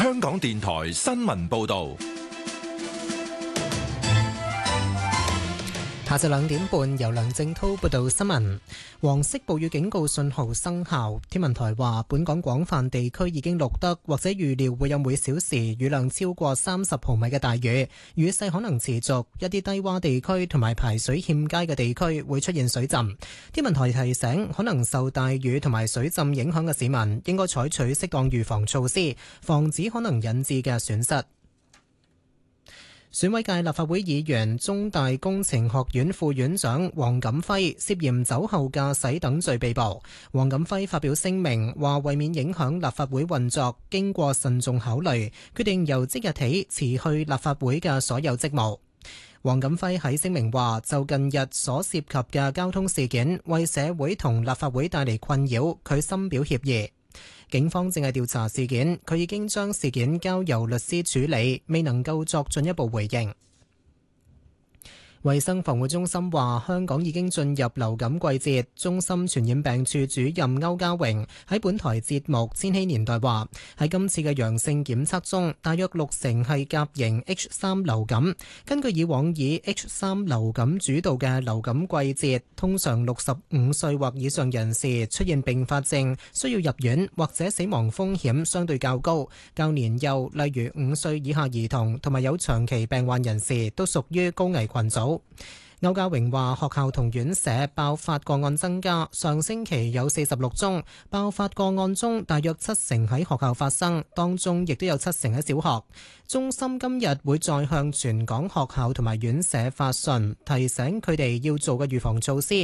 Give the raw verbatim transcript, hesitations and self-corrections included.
香港電台新聞報道。 下晝兩點半，由梁正滔報道新聞。黃色暴雨警告信號生效，天文台話本港廣泛地區已經錄得或者預料會有每小時雨量超過三十毫米嘅大雨，雨勢可能持續，一啲低洼地區同埋排水欠佳嘅地區會出現水浸。天文台提醒，可能受大雨同埋水浸影響嘅市民應該採取適當預防措施，防止可能引致嘅損失。選委界立法會議員、中大工程學院副院長黃錦輝涉嫌酒後駕駛等罪被捕。黃錦輝發表聲明話，為免影響立法會運作，經過慎重考慮，決定由即日起辭去立法會嘅所有職務。黃錦輝喺聲明話，就近日所涉及嘅交通事件，為社會同立法會帶嚟困擾，佢深表歉意。警方正係調查事件，佢已經將事件交由律師處理，未能夠作進一步回應。衛生防護中心話，香港已經進入流感季節。中心傳染病處主任歐家榮喺本台節目《千禧年代》話，喺今次嘅陽性檢測中，大約六成係甲型 H 三 流感。根據以往以 H 三 流感主導嘅流感季節，通常六十五歲或以上人士出現併發症，需要入院或者死亡風險相對較高。較年幼，例如五歲以下兒童同埋有長期病患人士，都屬於高危群組。歐家榮話，學校同院舍爆發個案增加，上星期有四十六宗爆發個案中，大約七成喺學校發生，當中亦都有七成喺小學。中心今日會再向全港學校同埋院舍發信，提醒佢哋要做嘅預防措施，